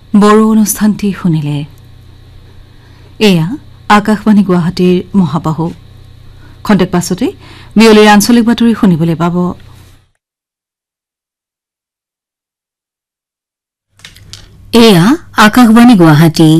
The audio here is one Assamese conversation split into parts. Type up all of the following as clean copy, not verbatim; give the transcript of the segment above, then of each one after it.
বড়ো অনুষ্ঠানটি শুনিলে এয়া আকাশবাণী গুৱাহাটীৰ মহাবাহু খন্তেক পাছতে বিয়লিৰ আঞ্চলিক বাতৰি শুনিবলৈ পাব। এয়া আকাশবাণী গুৱাহাটী।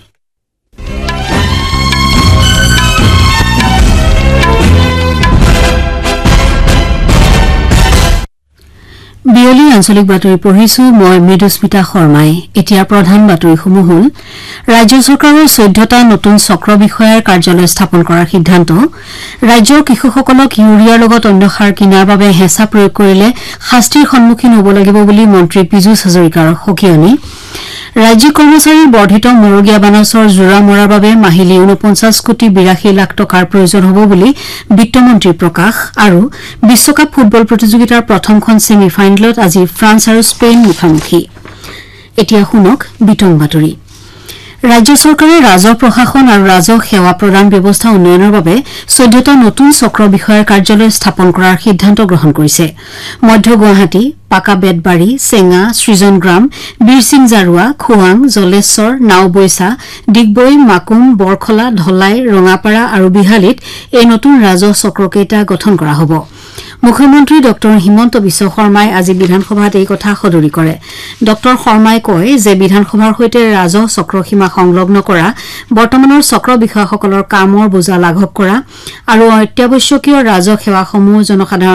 বিয়লি আঞ্চলিক বাতৰি পঢ়িছো মই মৃদুস্মিতা শৰ্মাই। এতিয়া প্ৰধান বাতৰিসমূহ হ'ল ৰাজ্য চৰকাৰৰ 14টা নতুন চক্ৰ বিষয়াৰ কাৰ্যালয় স্থাপন কৰাৰ সিদ্ধান্ত, ৰাজ্যৰ কৃষকসকলক ইউৰিয়াৰ লগত অন্য সাৰ কিনাৰ বাবে হেঁচা প্ৰয়োগ কৰিলে শাস্তিৰ সন্মুখীন হ'ব লাগিব বুলি মন্ত্ৰী পীযুষ হাজৰিকাৰ সকিয়নি, ৰাজ্যিক কৰ্মচাৰীৰ বৰ্ধিত মৰগীয়া বানচৰ জোৰা মৰাৰ বাবে মাহিলী ৪৯ কোটি ৮২ লাখ টকাৰ প্ৰয়োজন হ'ব বুলি বিত্তমন্ত্ৰী প্ৰকাশ আৰু বিশ্বকাপ ফুটবল প্ৰতিযোগিতাৰ প্ৰথমখন ছেমি ফাইনেলত আজি ফ্ৰান্স আৰু স্পেইন মুখামুখি। এতিয়া শুনক বিতং বাতৰি। ৰাজ্য চৰকাৰে ৰাজহ প্ৰশাসন আৰু ৰাজহ সেৱা প্ৰদান ব্যৱস্থা উন্নয়নৰ বাবে 14টা নতুন চক্ৰ বিষয়াৰ কাৰ্যালয় স্থাপন কৰাৰ সিদ্ধান্ত গ্ৰহণ কৰিছে। মধ্য গুৱাহাটী, পাকা বেতবাৰী, চেঙা, সৃজনগ্ৰাম, বীৰসিং জাৰুৱা, খোৱাং, জলেশ্বৰ, নাওবৈচা, ডিগবৈ, মাকুম, বৰখলা, ধলাই, ৰঙাপাৰা আৰু বিহালীত এই নতুন ৰাজহ চক্ৰকেইটা গঠন কৰা হ'ব। মুখ্যমন্ত্ৰী ড হিমন্ত বিশ্ব শৰ্মাই আজি বিধানসভাত এই কথা সদৰি কৰে। ড শৰ্মাই কয় যে বিধানসভাৰ সৈতে ৰাজহ চক্ৰসীমা সংলগ্ন কৰা, বৰ্তমানৰ চক্ৰ বিষয়াসকলৰ কামৰ বোজা লাঘৱ কৰা আৰু অত্যাৱশ্যকীয় ৰাজহ সেৱাসমূহ জনসাধাৰণ